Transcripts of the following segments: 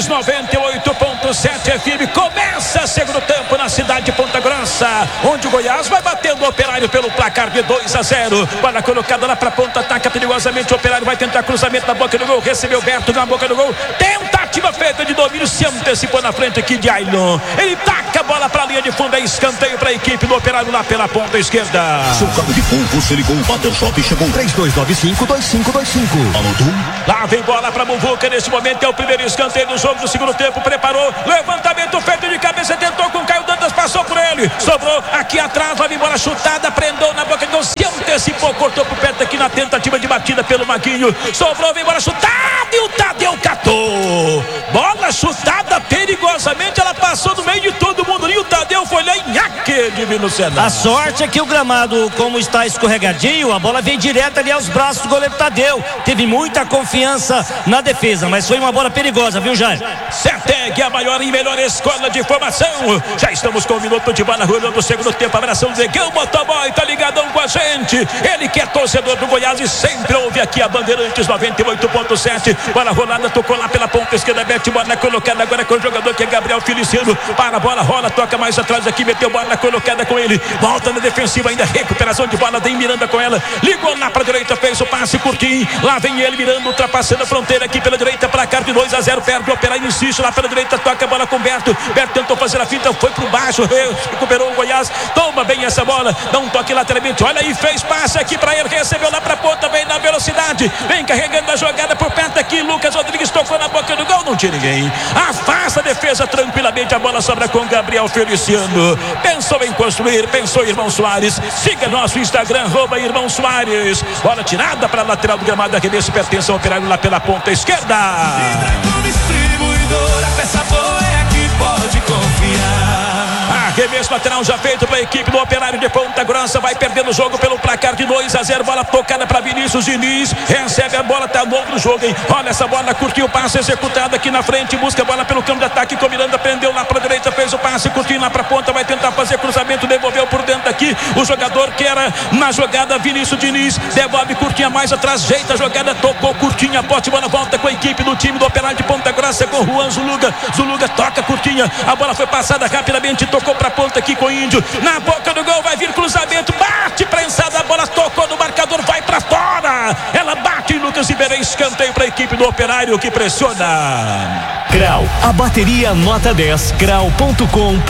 98.7 FM. Começa segundo tempo na cidade de Ponta Grossa, onde o Goiás vai batendo o Operário pelo placar de 2-0. Bola colocada lá pra ponta, ataca perigosamente. O Operário vai tentar cruzamento na boca do gol. Recebeu Berto na boca do gol. Tentativa feita de domínio, se antecipou na frente aqui de Ailon. Ele taca a bola pra linha de fundo, é escanteio pra equipe do Operário lá pela ponta esquerda. Seu carro de fogo, você ligou o Bater Shop, chegou 3295-2525. Anotou? Lá vem bola pra Muvuca, nesse momento é o primeiro escanteio do jogo do segundo tempo. Preparou, levantamento feito de cabeça, tentou com o Caio Dantas, passou por ele, sobrou aqui atrás, vai vir bola chutada, prendeu na boca de gol, se antecipou, cortou por perto aqui na tentativa de batida pelo Maguinho, sobrou, vem bola chutada e o Tadeu catou. Bola chutada perigosamente, ela passou no meio de todo mundo e o Tadeu foi lá e nhaque, Divino Senado. A sorte é que o gramado, como está escorregadio, a bola veio direto ali aos braços do goleiro Tadeu. Teve muita confiança na defesa, mas foi uma bola perigosa, viu, Jair? Certeg, a maior e melhor escola de formação. Já estamos com um minuto de bola rolando o segundo tempo. Abração, Zegão Motoboy, tá ligadão com a gente. Ele que é torcedor do Goiás e sempre ouve aqui a Bandeirantes 98.7. Bola rolada, tocou lá pela ponta esquerda, mete bola colocada agora com o jogador que é Gabriel Feliciano. Para a bola, rola, toca mais atrás aqui, meteu bola colocada com ele. Volta na defensiva, ainda recuperação de bola, tem Miranda com ela. Ligou lá pra direita, fez o passe curtinho. Lá vem ele, Miranda, ultrapassando a fronteira aqui pela direita, placar de 2-0, perde o Operário, insiste lá pela direita, toca a bola com Berto. Berto tentou fazer a finta, foi pro baixo, recuperou o Goiás, toma bem essa bola, dá um toque lateralmente, olha aí, fez passe aqui pra ele, recebeu lá pra ponta, vem na velocidade, vem carregando a jogada por perto aqui, Lucas Rodrigues tocou na boca do gol, não tinha ninguém, afasta a defesa tranquilamente, a bola sobra com Gabriel Feliciano. Pensou em construir, pensou Irmão Soares, siga nosso Instagram, @Irmão Soares. Bola tirada para a lateral do gramado, arremesso pertence ao Operário lá pela ponta esquerda. Distribuidora, peça boa é aqui, pode confiar. Arremesso lateral já feito para a equipe do Operário de Ponta Grossa, vai perdendo o jogo pelo placar de 2-0, bola tocada para Vinícius Diniz, recebe a bola, tá novo no jogo, hein? Olha essa bola, curtiu o passe executado aqui na frente, busca a bola pelo campo de ataque, com Miranda, prendeu lá para direita, fez o passe, curtinho lá para ponta, vai tentar fazer cruzamento, devolveu por dentro aqui, o jogador que era na jogada, Vinícius Diniz, devolve curtinha mais atrás, jeita a jogada, tocou curtinha, bote, bola volta com a equipe do time do Operário de Ponta Grossa, com Juan Zuluga, toca curtinha, a bola foi passada rapidamente, tocou pra ponta aqui com o Índio, na boca do gol vai vir cruzamento, bate prensada, a bola tocou no marcador, vai pra fora, ela bate em Lucas Ribeiro, escanteio pra equipe do Operário que pressiona. Grau, a bateria nota 10, grau.com.br.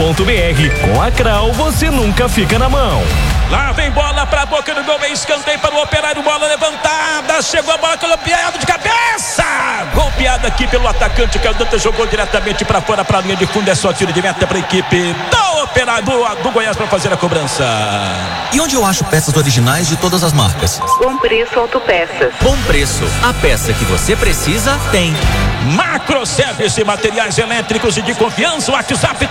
Com a Grau você nunca fica na mão. Lá vem bola pra boca do gol, escanteio para o Operário, bola levantada, chegou a bola golpeada de cabeça, golpeada aqui pelo atacante, que o Dantas jogou diretamente pra fora, pra linha de fundo, é só tiro de meta pra equipe do Operário do Goiás pra fazer a cobrança. E onde eu acho peças originais de todas as marcas? Bom Preço Autopeças. Bom Preço, a peça que você precisa tem. Macro Service, materiais elétricos e de confiança, WhatsApp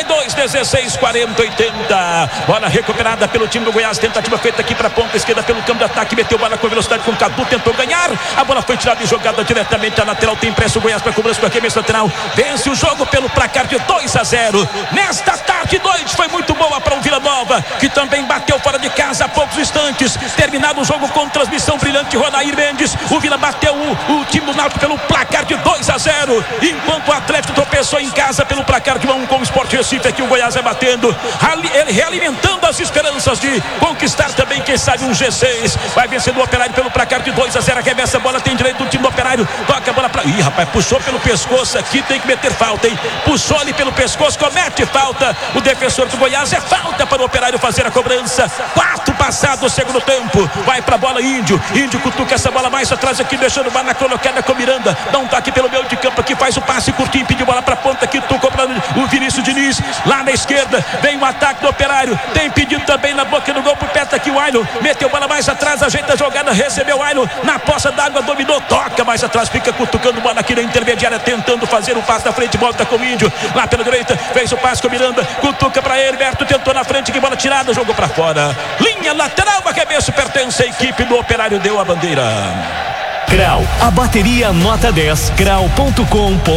32164080. Bola recuperada pelo time do Goiás, tentativa feita aqui para a ponta esquerda pelo campo de ataque, meteu bola com velocidade com o Cadu, tentou ganhar, a bola foi tirada e jogada diretamente à lateral, tem pressa o Goiás para cobrança do arremesso lateral, vence o jogo pelo placar de 2-0. Nesta tarde, noite foi muito boa para o Vila Nova, que também bateu fora de casa há poucos instantes, terminado o jogo com transmissão brilhante de Ronair Mendes, o Vila bateu o time do Náutico pelo placar de 2-0, enquanto o Atlético tropeçou em casa pelo placar de 1-1 com o Sport Recife, aqui o Goiás é batendo, ele realimentando as esperanças de conquistar também, quem sabe, um G6, vai vencendo o Operário pelo placar de 2-0, arremessa a bola, tem direito do time do Operário, toca a bola pra... Ih, rapaz, puxou pelo pescoço aqui, tem que meter falta, hein? Puxou ali pelo pescoço, comete falta, o defensor do Goiás, é falta para o Operário fazer a cobrança, 4 passado o segundo tempo, vai pra bola Índio cutuca essa bola mais atrás aqui, deixando bola na colocada com Miranda, dá um toque pelo meio de campo aqui, faz o passe curtinho, pediu bola pra ponta aqui, tocou para o Vinícius Diniz, lá na esquerda, vem o ataque do Operário, tem pedido também na boca do gol, por perto aqui o Ailon, meteu bola mais atrás, ajeita a jogada, recebeu o Ailon, na poça d'água, dominou, toca mais atrás, fica cutucando bola aqui na intermediária, tentando fazer um passe na frente, volta com o Índio, lá pela direita, fez o passe com o Miranda, cutuca pra ele, Berto tentou na frente, que bola tirada, jogou pra fora, linha lateral, arremesso pertence à equipe do Operário, deu a bandeira. Crau, a bateria nota 10, crau.com.br.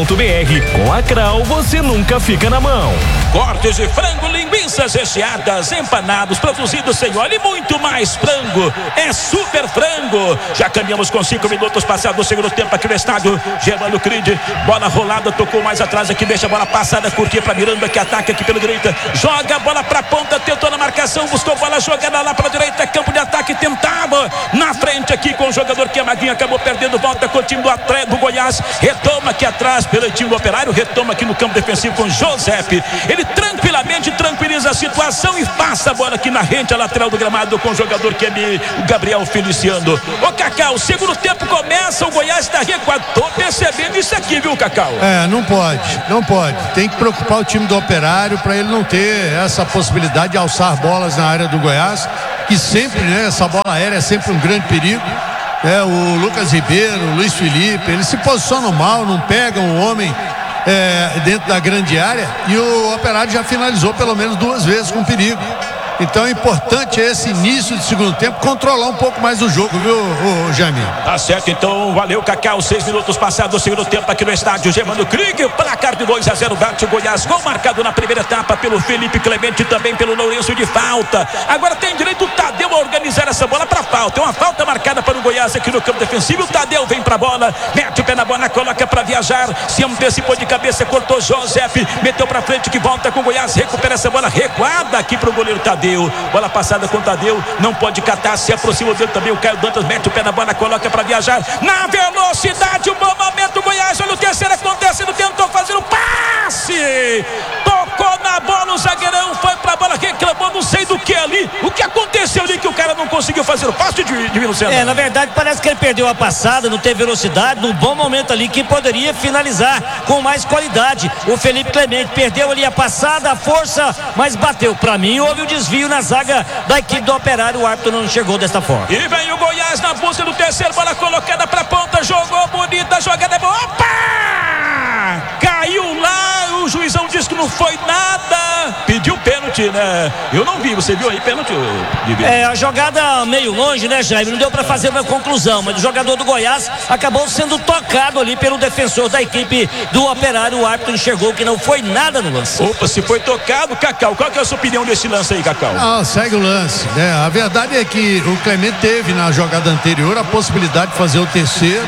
Com a Crau você nunca fica na mão. Cortes de frango, linguiças recheadas, empanados, produzidos sem óleo e muito mais frango. É Super Frango. Já caminhamos com 5 minutos passados do segundo tempo aqui no estádio Germano Cride. Bola rolada, tocou mais atrás aqui, deixa a bola passada, curtia para Miranda que ataca aqui pela direita. Joga a bola para ponta, tentou na marcação, buscou bola jogada lá para direita, campo de ataque, tentava na frente aqui com o jogador que é Maguinho, acabou perdendo, volta com o time do Goiás, retoma aqui atrás pelo time do Operário, retoma aqui no campo defensivo com Josep. Ele tranquilamente tranquiliza a situação e passa a bola aqui na rente a lateral do gramado com o jogador que é o Gabriel Feliciano. Ô Cacau, o segundo tempo começa, o Goiás está recuado. Tô percebendo isso aqui, viu, Cacau? Não pode. Tem que preocupar o time do Operário para ele não ter essa possibilidade de alçar bolas na área do Goiás, que sempre, essa bola aérea é sempre um grande perigo. O Lucas Ribeiro, o Luiz Felipe, eles se posicionam mal, não pegam o homem dentro da grande área, e o Operário já finalizou pelo menos 2 vezes com perigo. Então é importante esse início de segundo tempo controlar um pouco mais o jogo, viu, Jamil? Tá certo, então valeu, Cacau. 6 minutos passados do segundo tempo aqui no estádio Germano Krieg, placar de 2-0, bate o Goiás, gol marcado na primeira etapa pelo Felipe Clemente e também pelo Lourenço de falta. Agora tem direito o Tadeu a organizar essa bola para falta, é uma falta marcada para o Goiás aqui no campo defensivo. O Tadeu vem pra bola, mete o pé na bola, coloca para viajar, se antecipou de cabeça, cortou Josep, meteu pra frente que volta com o Goiás, recupera essa bola recuada aqui pro goleiro Tadeu. Bola passada com o Tadeu, não pode catar, se aproxima dele também o Caio Dantas, mete o pé na bola, coloca para viajar na velocidade, um bom momento, Goiás, olha o terceiro acontecendo, tentou fazer o passe, tocou na bola, o zagueirão foi pra bola, reclamou, não sei do que ali, o que aconteceu ali que o cara não conseguiu fazer o passe de Luciano? Na verdade parece que ele perdeu a passada, não teve velocidade, num bom momento ali que poderia finalizar com mais qualidade. O Felipe Clemente perdeu ali a passada, a força, mas bateu. Pra mim houve o desvio na zaga da equipe do Operário, o árbitro não chegou desta forma. E vem o Goiás na busca do terceiro, bola colocada pra ponta, jogou bonita, jogada boa, opa! Caiu lá, o juizão disse que não foi nada, pediu pênalti, né? Eu não vi, você viu aí pênalti? A jogada meio longe, né, Jaime? Não deu pra fazer uma conclusão, mas o jogador do Goiás acabou sendo tocado ali pelo defensor da equipe do Operário, o árbitro enxergou que não foi nada no lance. Opa, se foi tocado, Cacau, qual que é a sua opinião desse lance aí, Cacau? Não, segue o lance, né? A verdade é que o Clemente teve na jogada anterior a possibilidade de fazer o terceiro.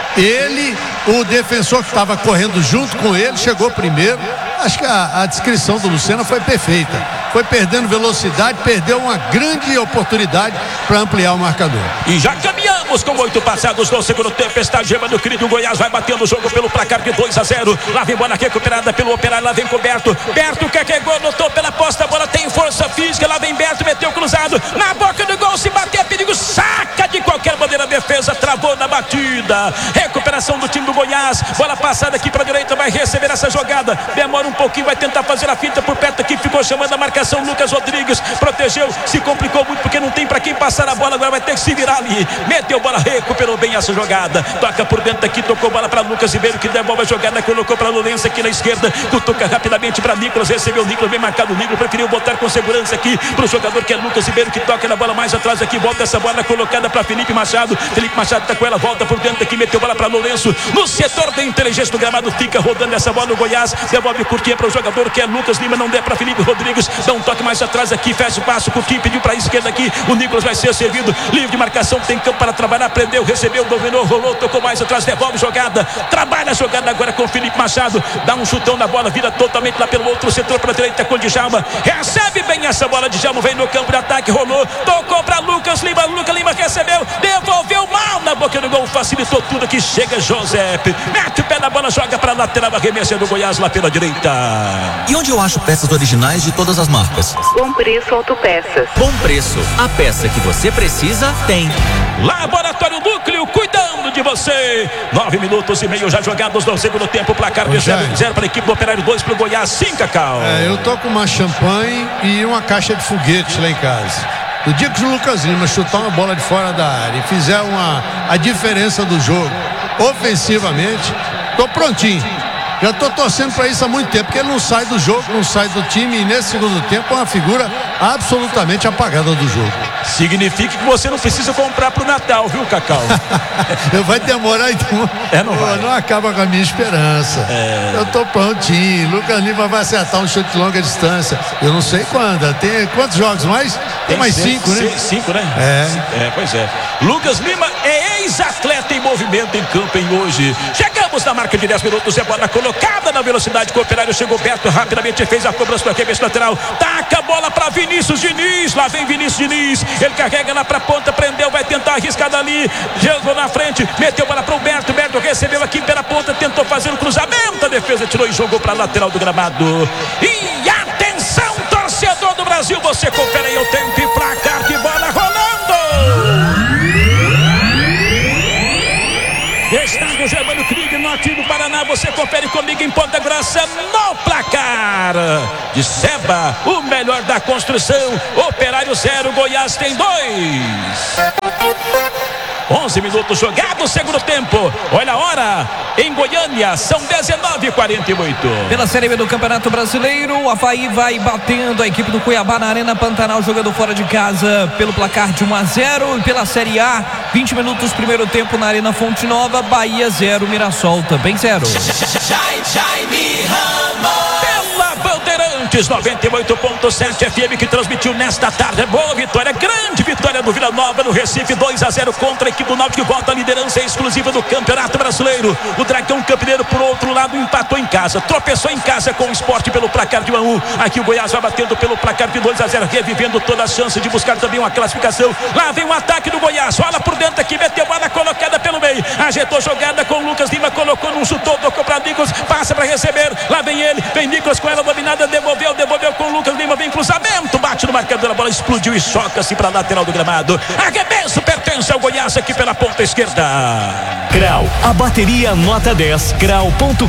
Ele, o defensor que estava correndo junto com ele, chegou primeiro. Acho que a descrição do Luciano foi perfeita. Foi perdendo velocidade, perdeu uma grande oportunidade para ampliar o marcador. E já caminhamos com 8 passados no segundo tempo. Está Germano Cride, o Goiás vai batendo o jogo pelo placar de 2-0. Lá vem bola recuperada pelo Operário, lá vem com Berto. Berto carregou, notou pela posta, a bola tem força física. Lá vem Berto, meteu cruzado na boca do gol. Se bater é perigo, saca de qualquer maneira a defesa, travou na batida. Recuperação do time do Goiás. Bola passada aqui para a direita, vai receber essa jogada. Demora um pouquinho, vai tentar fazer a finta por perto aqui. Ficou chamando a marcação. Lucas Rodrigues protegeu, se complicou muito porque não tem para quem passar a bola. Agora vai ter que se virar ali. Meteu bola, recuperou bem essa jogada. Toca por dentro aqui, tocou bola para Lucas Ribeiro que devolve a jogada, colocou para Lourenço aqui na esquerda. Cutuca rapidamente para Nicolas, recebeu o Nicolas, bem marcado o Nicolas, preferiu botar com segurança aqui para o jogador que é Lucas Ribeiro que toca na bola mais atrás aqui. Volta essa bola colocada para Felipe Machado. Felipe Machado tá com ela, volta por dentro aqui, meteu bola para Lourenço no setor da inteligência do gramado, fica rodando essa bola no Goiás, devolve curtinha para o jogador que é Lucas Lima, não der para Felipe Rodrigues, dá um toque mais atrás aqui, fecha o passo, curtinho, pediu para a esquerda aqui, o Nicolas vai ser servido, livre de marcação, tem campo para trabalhar, prendeu, recebeu, dominou, rolou, tocou mais atrás, devolve jogada, trabalha a jogada agora com o Felipe Machado, dá um chutão na bola, vira totalmente lá pelo outro setor para a direita com o Djalma, recebe bem essa bola, Djalma vem no campo de ataque, rolou, tocou para Lucas Lima, Lucas Lima recebeu, devolveu mal na boca do gol, facilitou tudo aqui, chega Josep, mete o pé na bola, joga para a lateral, arremessa do Goiás lá pela direita. E onde eu acho peças originais de todas as marcas? Bom Preço Autopeças. Bom Preço, a peça que você precisa tem. Laboratório Núcleo, cuidando de você. 9 minutos e meio já jogados no segundo tempo, placar de 0-0 para a equipe do Operário, 2 para o Goiás, 5, Cacau. Eu tô com uma champanhe e uma caixa de foguetes lá em casa. No dia que o Lucas Lima chutar uma bola de fora da área e fizer a diferença do jogo ofensivamente, tô prontinho. Já tô torcendo para isso há muito tempo, porque ele não sai do jogo, não sai do time, e nesse segundo tempo é uma figura absolutamente apagada do jogo. Significa que você não precisa comprar pro Natal, viu, Cacau? Vai demorar, então. Não acaba com a minha esperança. Eu tô prontinho. Lucas Lima vai acertar um chute de longa distância. Eu não sei quando. Tem quantos jogos mais? Tem mais 5, né? 5, né? Pois é. Lucas Lima é ex-atleta em movimento em campo em hoje. Chegamos na marca de 10 minutos. É bola colocada na velocidade que o Operário chegou perto. Rapidamente fez a cobrança do arremesso lateral. Taca a bola para Vinícius Diniz. Lá vem Vinícius Diniz. Ele carrega lá pra ponta, prendeu, vai tentar arriscar dali. Jogou na frente, meteu a bola pro Humberto. Humberto recebeu aqui pela ponta, tentou fazer o cruzamento. A defesa tirou e jogou pra lateral do gramado. E atenção, torcedor do Brasil, você confere aí o tempo e placar de bola rolando. Estado Germano Krieg, norte do Paraná, você confere comigo em Ponta Grossa no placar de Seba, o melhor da construção. Operário 0, Goiás tem 2. 11 minutos jogados, segundo tempo. Olha a hora, em Goiânia, são 19h48. Pela Série B do Campeonato Brasileiro, o Avaí vai batendo a equipe do Cuiabá na Arena Pantanal, jogando fora de casa pelo placar de 1-0. E pela Série A, 20 minutos primeiro tempo na Arena Fonte Nova, Bahia 0, Mirassol também 0. Pela Bandeirantes 98.7 FM, que transmitiu nesta tarde. Boa vitória, grande vitória do Vila Nova no Recife, 2-0 contra a equipe do Náutico, que volta à liderança exclusiva do Campeonato Brasileiro. O Dragão Campineiro, por outro lado, empatou em casa, tropeçou em casa com o Sport pelo placar de 1-1. Aqui o Goiás vai batendo pelo placar de 2-0, revivendo toda a chance de buscar também uma classificação. Lá vem o ataque do Goiás, olha por dentro aqui, meteu bola colocada pelo meio, ajeitou jogada com o Lucas Lima, colocou num chutou, tocou para Nicolas, passa para receber, lá vem ele, vem Nicolas com ela dominada, devolveu com o Lucas Lima, vem cruzamento, bate no marcador, a bola explodiu e choca-se para a lateral do gramado. Arremesso pertence ao Goiás aqui pela ponta esquerda. Crau, a bateria nota 10, crau.com.br.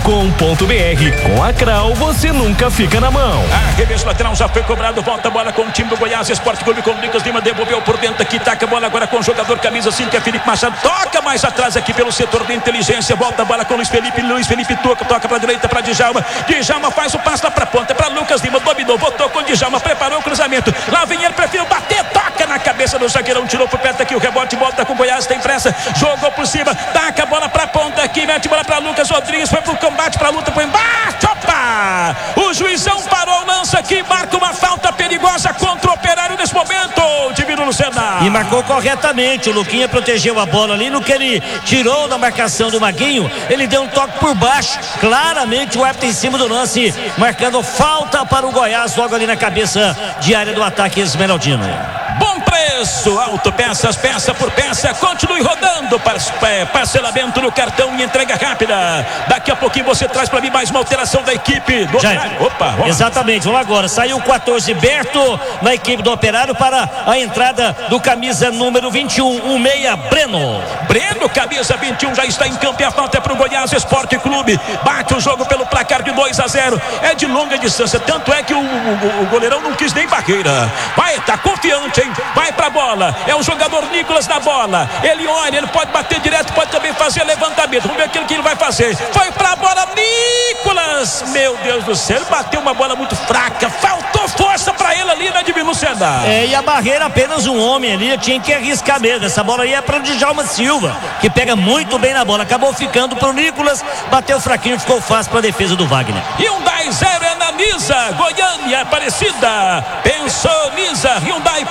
Com a Crau você nunca fica na mão. Arremesso lateral já foi cobrado, volta a bola com o time do Goiás Esporte Clube, com o Lucas Lima, devolveu por dentro aqui, taca a bola agora com o jogador camisa 5, que é Felipe Machado, toca mais atrás aqui pelo setor de inteligência, volta a bola com o Luiz Felipe toca para a direita para Djalma faz o passo lá para ponta, para Lucas Lima, dominou, voltou com o Djalma, preparou o cruzamento, lá vem ele, preferiu bater, toca na cabeça do zagueirão, tirou por perto aqui, o rebote volta com o Goiás, tem pressa, jogou por cima, taca a bola pra ponta aqui, mete bola pra Lucas Rodrigues, foi pro combate, pra luta, foi embaixo, opa! O juizão parou o lance aqui, marca uma falta perigosa contra o Operário nesse momento, Divino Lucena. E marcou corretamente, o Luquinha protegeu a bola ali, no que ele tirou da marcação do Maguinho, ele deu um toque por baixo, claramente o árbitro em cima do lance, marcando falta para o Goiás, logo ali na cabeça de área do ataque esmeraldino. Bom preço, autopeças, peça por peça, continue rodando, parcelamento no cartão e entrega rápida. Daqui a pouquinho você traz para mim mais uma alteração da equipe do Operário. Opa, exatamente, vamos agora, saiu o 14 Berto na equipe do Operário para a entrada do camisa número 21, o meia Breno, camisa 21, já está em campo e a falta é para o Goiás Esporte Clube, bate o jogo pelo placar de 2-0, é de longa distância, tanto é que o goleirão não quis nem barreira, tá confiante, hein? Vai pra bola, é o jogador Nicolas na bola, ele olha, ele pode bater direto, pode também fazer levantamento, vamos ver aquilo que ele vai fazer, foi pra bola Nicolas, meu Deus do céu, ele bateu uma bola muito fraca, faltou força pra ele ali na Divino Lucena. E a barreira apenas um homem ali, tinha que arriscar mesmo, essa bola aí é para o Djalma Silva, que pega muito bem na bola, acabou ficando pro Nicolas, bateu fraquinho, ficou fácil pra defesa do Wagner. Hyundai 0 é na Nisa, Goiânia, Aparecida, pensou Nisa, Hyundai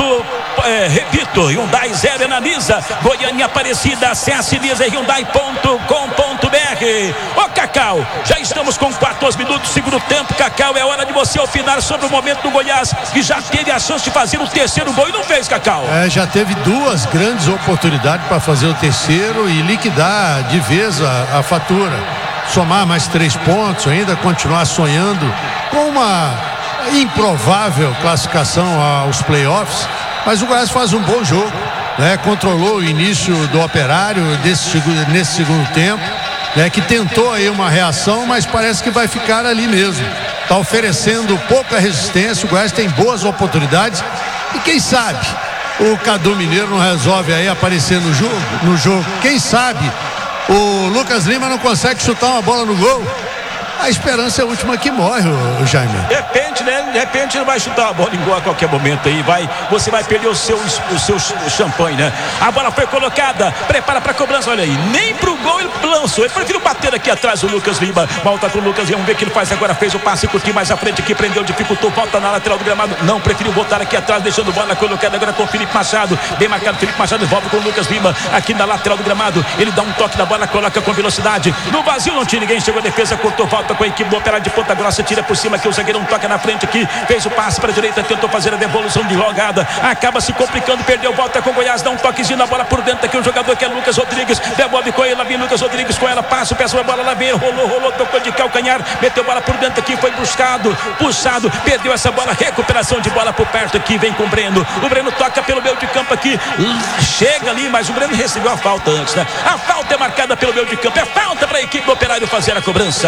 repito, Hyundai 0 é na Nisa, Goiânia, Aparecida, acesse nisahyundai.com.br. Ô Cacau, já estamos com 14 minutos, segundo tempo, Cacau, é hora de você opinar sobre o momento do Goiás, que já teve a chance de fazer o terceiro gol e não fez, Cacau. Já teve duas grandes oportunidades para fazer o terceiro e liquidar de vez a fatura, somar mais 3 pontos, ainda continuar sonhando com uma improvável classificação aos playoffs, mas o Goiás faz um bom jogo, né? Controlou o início do Operário nesse segundo tempo, né? Que tentou aí uma reação, mas parece que vai ficar ali mesmo, está oferecendo pouca resistência, o Goiás tem boas oportunidades e quem sabe o Cadu Mineiro não resolve aí aparecer no jogo, quem sabe o Lucas Lima não consegue chutar uma bola no gol. a esperança é a última que morre, o Jaime. Depende, né? De repente ele vai chutar a bola em gol a qualquer momento aí. Você vai perder o seu champanhe, né? A bola foi colocada, prepara pra cobrança, olha aí. Nem pro gol ele lançou. Ele preferiu bater aqui atrás o Lucas Lima. Volta com o Lucas Lima, vamos ver o que ele faz agora. Fez o passe, curtiu mais à frente aqui, prendeu, dificultou, volta na lateral do gramado. Não, preferiu voltar aqui atrás, deixando bola colocada agora com o Felipe Machado. Bem marcado, Felipe Machado volta com o Lucas Lima aqui na lateral do gramado. Ele dá um toque na bola, coloca com velocidade. No vazio não tinha ninguém, chegou a defesa, cortou, volta com a equipe do Operário de Ponta Grossa, tira por cima aqui o zagueirão, toca na frente aqui, fez o passe para a direita, tentou fazer a devolução de jogada, acaba se complicando, perdeu, volta com o Goiás, dá um toquezinho na bola por dentro aqui, o jogador que é Lucas Rodrigues, devolve com ele, lá vem Lucas Rodrigues com ela, passa, peça a bola, lá vem, rolou, tocou de calcanhar, meteu bola por dentro aqui, foi buscado, puxado, perdeu essa bola, recuperação de bola por perto aqui, vem com o Breno toca pelo meio de campo aqui, chega ali, mas o Breno recebeu a falta antes, né? A falta é marcada pelo meio de campo, é falta para a equipe do Operário fazer a cobrança.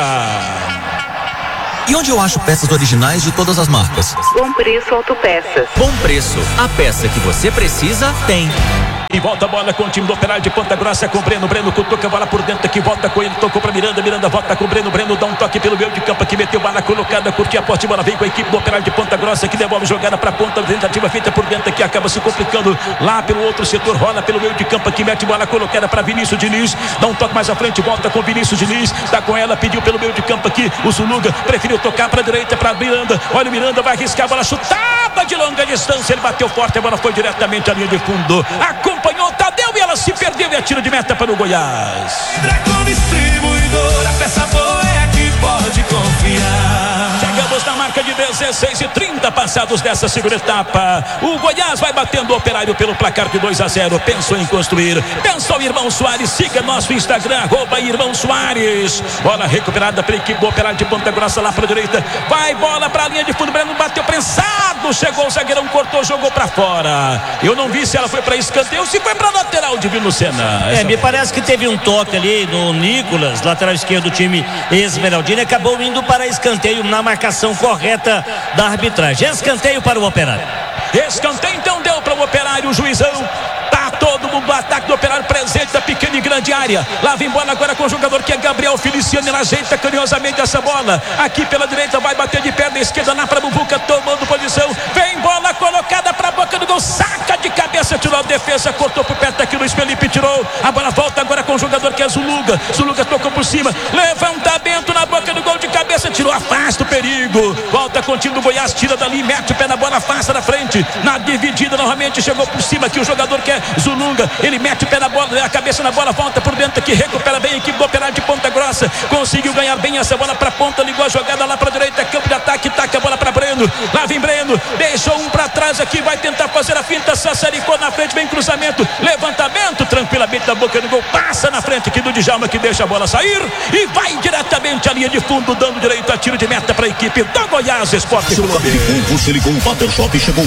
E onde eu acho peças originais de todas as marcas? Bom Preço Autopeças. Bom Preço, a peça que você precisa tem. E volta a bola com o time do Operário de Ponta Grossa com o Breno cutuca a bola por dentro aqui, volta com ele, tocou para Miranda volta com o Breno dá um toque pelo meio de campo aqui, meteu bola colocada, curtiu a poste, bola vem com a equipe do Operário de Ponta Grossa que devolve jogada para ponta, tentativa feita por dentro aqui, acaba se complicando lá pelo outro setor, rola pelo meio de campo aqui, mete bola colocada para Vinícius Diniz, dá um toque mais à frente, volta com Vinícius Diniz, tá com ela, pediu pelo meio de campo aqui, o Zuluga preferiu tocar para a direita, para Miranda, olha o Miranda, vai arriscar a bola, chutada de longa distância, ele bateu forte, a bola foi diretamente à linha de fundo, acompanhou Tadeu e ela se perdeu e atira de meta para o Goiás. Dragão Distribuidora, peça boa é aqui, pode confiar. Chegamos na marca de 16:30 passados dessa segunda etapa. O Goiás vai batendo o Operário pelo placar de 2-0. Pensou em construir, pensou Irmão Soares. Siga nosso Instagram, @Irmão Soares. Bola recuperada pela equipe do Operário de Ponta Grossa lá para a direita. Vai bola para a linha de fundo. Breno bateu prensado. Chegou o zagueirão, cortou, jogou para fora. Eu não vi se ela foi para escanteio ou se foi para lateral, Divino Senna. Me parece que teve um toque ali no Nicolas, lateral esquerdo do time Esmeraldino. Acabou indo para escanteio na marcação correta da arbitragem. Escanteio para o Operário. Escanteio então deu para o Operário, o juizão. Tá todo mundo no ataque do Operário presente da pequena e grande área. Lá vem bola agora com o jogador que é Gabriel Feliciano. Ele ajeita carinhosamente essa bola. Aqui pela direita vai bater de perna esquerda lá para Bubuca, tomando posição. Vem bola colocada para a boca do gol. Saca de cabeça, tirou a defesa, cortou por perto aqui. Luiz Felipe tirou. A bola volta agora com o jogador que é Zuluga. Zuluga tocou por cima. Levantamento na boca do gol de cabeça. Tirou, afasta o perigo. Volta com o time do Goiás. Tira dali, mete o pé na bola, afasta na frente. Na dividida novamente. Chegou por cima aqui o jogador que é Zulunga, ele mete o pé na bola, a cabeça na bola, volta por dentro aqui, recupera bem a equipe do Operário de Ponta Grossa, conseguiu ganhar bem essa bola para ponta, ligou a jogada lá para direita, campo de ataque, taca a bola para Breno, lá vem Breno, deixou um para trás aqui, vai tentar fazer a finta, sassaricou na frente, vem cruzamento, levantamento, tranquilamente da boca do gol, passa na frente aqui do Djalma que deixa a bola sair e vai diretamente à linha de fundo, dando direito a tiro de meta para a equipe do Goiás Esporte Clube. Você ligou, o Bater Shop chegou.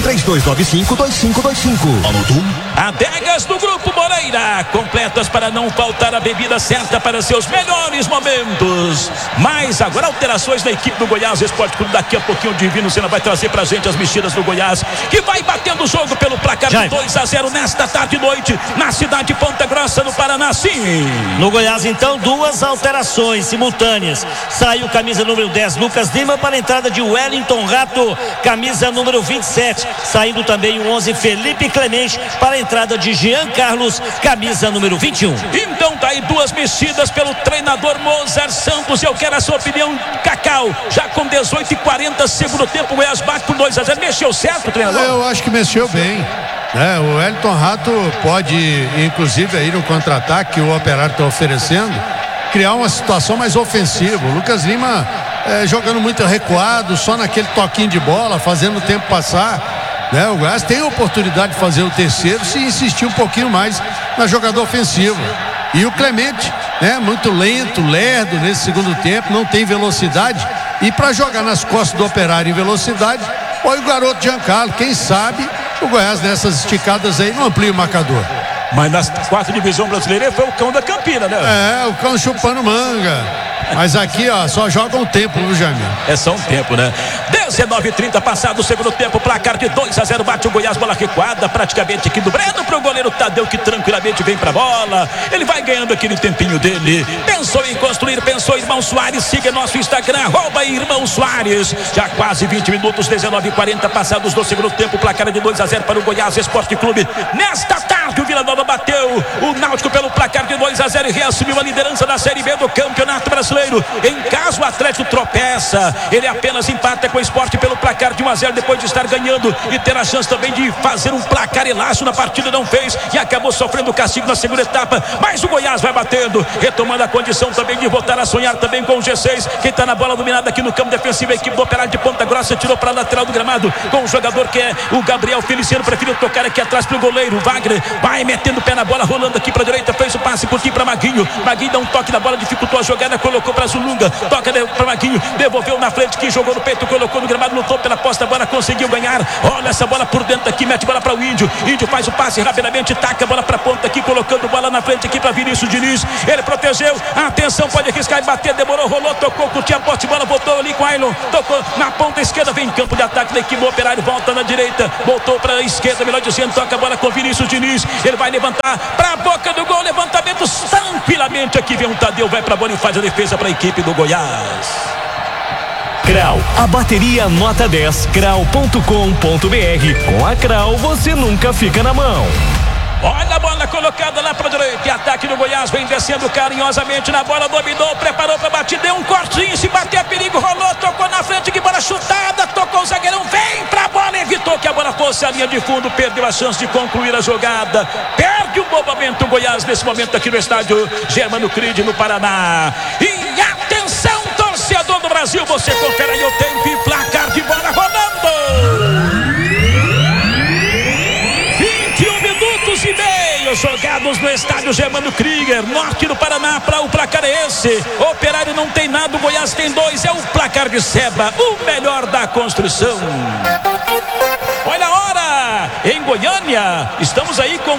3295-2525. Anotou? Adegas do Grupo Moreira, completas para não faltar a bebida certa para seus melhores momentos. Mas agora alterações na equipe do Goiás Esporte Clube. Daqui a pouquinho o Divino Senna vai trazer pra gente as mexidas do Goiás, que vai batendo o jogo pelo placar de 2-0 nesta tarde e noite, na cidade de Ponta Grossa, no Paraná. Sim. No Goiás, então, duas alterações simultâneas. Saiu camisa número 10, Lucas Lima, para a entrada de Wellington Rato, camisa número 27. Saindo também o 11, Felipe Clemente, para a entrada de Jean Carlos, camisa número 21. Então tá aí duas mexidas pelo treinador Mozart Santos. Eu quero a sua opinião, Cacau. Já com 18:40 segundo tempo, o Goiás bate por 2-0. Mexeu certo, treinador? Eu acho que mexeu bem. O Wellington Rato pode, inclusive, aí no contra-ataque que o Operário está oferecendo, criar uma situação mais ofensiva. O Lucas Lima jogando muito recuado, só naquele toquinho de bola, fazendo o tempo passar. O Goiás tem a oportunidade de fazer o terceiro se insistir um pouquinho mais na jogada ofensiva. E o Clemente, muito lento, lerdo nesse segundo tempo, não tem velocidade. E para jogar nas costas do Operário em velocidade, põe o garoto Giancarlo. Quem sabe o Goiás nessas esticadas aí não amplia o marcador. Mas nas 4 divisões brasileiras foi o cão da Campina, né? O cão chupando manga. Mas aqui, ó, só joga um tempo, viu, Jaime? É só um tempo, né? 19:30 passado o segundo tempo, placar de 2-0, bate o Goiás, bola recuada praticamente aqui do Breno pro goleiro Tadeu, que tranquilamente vem pra bola. Ele vai ganhando aquele tempinho dele. Pensou em construir, pensou Irmão Soares. Siga nosso Instagram, @Irmão Soares. Já quase 20 minutos, 19:40 passados do segundo tempo, placar de 2-0 para o Goiás Esporte Clube. Nesta tarde o Vila Nova bateu o Náutico pelo placar de 2-0 e reassumiu a liderança da Série B do Campeonato Brasileiro. Em caso o Atlético tropeça, ele apenas empata com o Sport pelo placar de 1-0 depois de estar ganhando e ter a chance também de fazer um placar elaço na partida, não fez e acabou sofrendo castigo na segunda etapa. Mas o Goiás vai batendo, retomando a condição também de voltar a sonhar também com o G6. Quem está na bola dominada aqui no campo defensivo, a equipe do Operário de Ponta Grossa tirou para a lateral do gramado com o jogador que é o Gabriel Feliciano, preferiu tocar aqui atrás para o goleiro Wagner, vai metendo o pé na bola, rolando aqui para a direita, fez o passe curtinho para Maguinho. Maguinho dá um toque na bola, dificultou a jogada, colocou para Zulunga, toca para Maguinho, devolveu na frente, que jogou no peito, colocou no gramado, lutou pela posta, a bola conseguiu ganhar. Olha essa bola por dentro aqui, mete bola para o Índio. Índio faz o passe rapidamente, taca a bola para a ponta aqui, colocando bola na frente aqui para Vinícius Diniz. Ele protegeu, atenção, pode arriscar e bater, demorou, rolou, tocou, curtiu a poste, bola voltou ali com Ailon, tocou na ponta esquerda, vem em campo de ataque da equipe do Operário, volta na direita, voltou para a esquerda, melhor dizendo, toca a bola com Vinícius Diniz. Ele vai levantar para a boca do gol, levantamento tranquilamente aqui, vem um Tadeu, vai para a bola e faz a defesa para a equipe do Goiás. Crau, a bateria nota 10, crau.com.br. Com a Crau você nunca fica na mão. Olha a bola colocada lá para a direita, e ataque do Goiás, vem descendo carinhosamente na bola, dominou, preparou para bater, deu um cortinho, se bater a perigo, rolou, tocou na frente, que bola chutada, tocou o zagueirão, vem pra bola, evitou que a bola fosse a linha de fundo, perdeu a chance de concluir a jogada, perde o momento o Goiás nesse momento aqui no estádio Germano Cride, no Paraná. E atenção, torcedor do Brasil, você confere aí o tempo e placar de bola rolando. 21 minutos e meio jogados no estádio Germano Krieger, norte do Paraná. Para o placar é esse. O Operário não tem nada, o Goiás tem 2. É o placar de Seba, o melhor da construção. Olha a hora em Goiânia, estamos aí com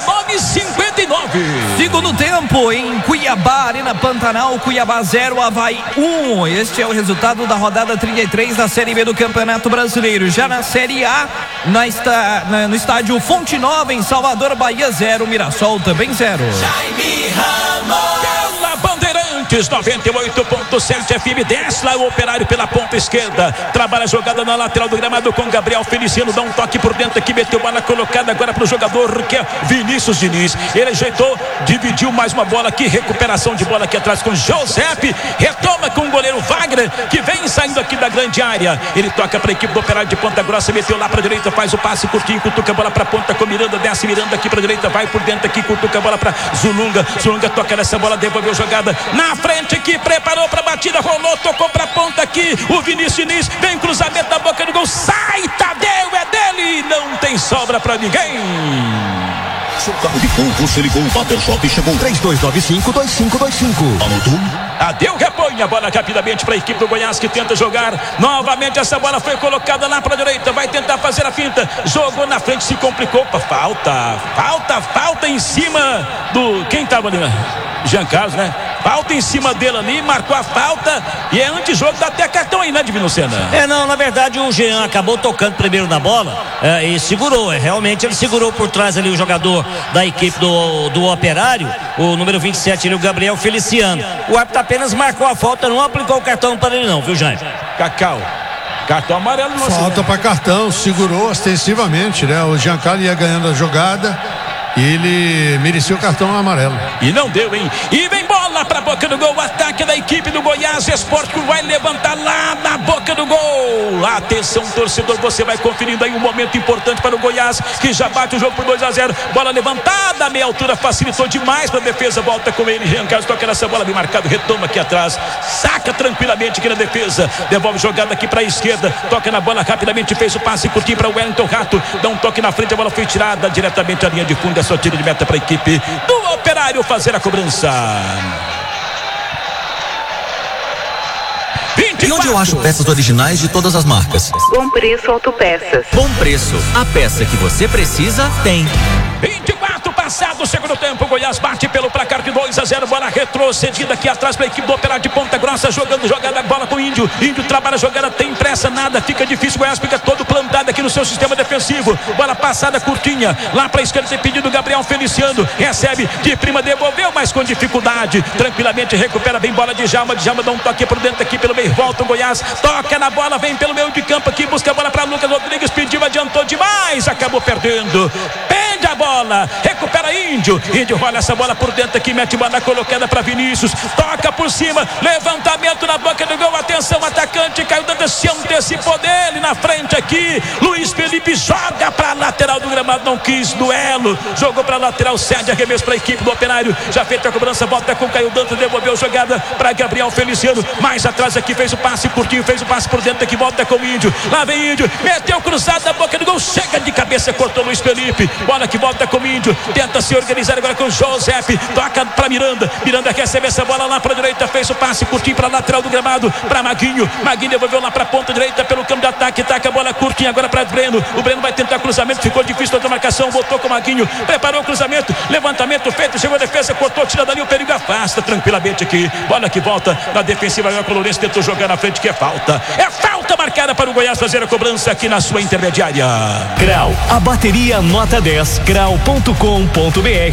19:59. Segundo tempo em Cuiabá, Arena Pantanal, Cuiabá 0, Avaí 1. Este é o resultado da rodada 33 da Série B do Campeonato Brasileiro. Já na Série A, no estádio Fonte Nova, em Salvador, Bahia 0, Mirassol também 0. Jaime Ramos. Pela Bandeirantes 98.7 FM, desce lá o Operário pela ponta esquerda, trabalha a jogada na lateral do gramado com Gabriel Feliciano, dá um toque por dentro aqui, meteu bola colocada agora para o jogador que é Vinícius Diniz. Ele ajeitou, dividiu mais uma bola aqui, recuperação de bola aqui atrás com Josep, retoma com o goleiro Wagner, que vem saindo aqui da grande área. Ele toca para a equipe do Operário de Ponta Grossa, meteu lá para a direita, faz o passe curtinho, cutuca a bola para a ponta com Miranda, desce Miranda aqui para a direita, vai por dentro aqui, cutuca a bola para Zulunga. Zulunga toca nessa bola, devolveu jogada na frente aqui, preparou para a batida, rolou, tocou para a ponta aqui, o Vinícius Diniz, vem cruzamento da boca do gol, sai, Tadeu, é dele, não tem sobra para ninguém. Seu carro de fogo, você ligou, o Bater Shop chegou. 3295-2525. Anotou? Tadeu repõe a bola rapidamente para a equipe do Goiás, que tenta jogar novamente. Essa bola foi colocada lá para a direita, vai tentar fazer a finta, jogou na frente, se complicou. Falta em cima do... Quem estava ali? Jean Carlos, né? Falta em cima dele ali, marcou a falta e é antijogo, dá até cartão aí, né, Divino Sena? Não, na verdade o Jean acabou tocando primeiro na bola e segurou, realmente ele segurou por trás ali o jogador da equipe do Operário, o número 27, ele, o Gabriel Feliciano. O árbitro apenas marcou a falta, não aplicou o cartão para ele não, viu, Jaime? Cacau, cartão amarelo no falta para cartão, segurou ostensivamente, né? O Giancarlo ia ganhando a jogada e ele merecia o cartão amarelo. E não deu, hein? E vem bola pra boca do gol, o ataque da equipe do Goiás Esporte Clube vai levantar lá na boca do gol. Atenção, torcedor, você vai conferindo aí um momento importante para o Goiás, que já bate o jogo por 2-0. Bola levantada, meia altura, facilitou demais para a defesa, volta com ele, Jean Carlos toca nessa bola, bem marcado, retoma aqui atrás, saca tranquilamente aqui na defesa, devolve jogada aqui para a esquerda, toca na bola rapidamente, fez o passe curtinho para o Wellington Rato, dá um toque na frente, a bola foi tirada diretamente à linha de fundo, é só tiro de meta para a equipe do Operário fazer a cobrança. 24. E onde eu acho peças originais de todas as marcas? Bom Preço Autopeças. Bom Preço, a peça que você precisa tem. 24 para Passado o segundo tempo, o Goiás bate pelo placar de 2-0. Bola retrocedida aqui atrás para a equipe do Operário de Ponta Grossa, jogando jogada, bola com o Índio. Índio trabalha a jogada, tem pressa, nada, fica difícil. O Goiás fica todo plantado aqui no seu sistema defensivo. Bola passada curtinha, lá para a esquerda tem pedido Gabriel Feliciano. Recebe de prima, devolveu, mas com dificuldade. Tranquilamente recupera bem bola de Djalma. Djalma dá um toque por dentro aqui pelo meio, volta o Goiás, toca na bola, vem pelo meio de campo aqui, busca a bola para Lucas Rodrigues, pediu, adiantou demais, acabou perdendo. Perde a bola, recupera Índio. Índio rola essa bola por dentro aqui, mete bola colocada para Vinícius, toca por cima, levantamento na boca do gol, atenção, atacante caiu dando, se antecipou dele na frente aqui. Luiz Felipe joga para lateral do gramado, não quis duelo, jogou para lateral, cede arremesso para a equipe do Operário. Já feita a cobrança, volta com Caio Dantas, devolveu jogada para Gabriel Feliciano, mais atrás aqui, fez o passe curtinho, fez o passe por dentro aqui, volta com o Índio, lá vem Índio, meteu cruzado na boca do gol, chega de cabeça, cortou Luiz Felipe, bola que volta com o Índio, tenta se organizar agora com o José, toca para Miranda, Miranda recebe essa bola lá para a direita, fez o passe curtinho para lateral do gramado, para Maguinho, Maguinho devolveu lá para a ponta direita pelo campo de ataque, taca a bola curtinha agora para Breno, o Breno vai tentar cruzamento, ficou difícil outra marcação, voltou com o Maguinho, preparou o cruzamento, levantamento feito, chegou a defesa, cortou, tira dali, o perigo afasta tranquilamente aqui, bola que volta na defensiva, agora o Lourenço tentou jogar na frente, que é falta marcada para o Goiás fazer a cobrança aqui na sua intermediária. Grau, a bateria nota 10, grau.com.br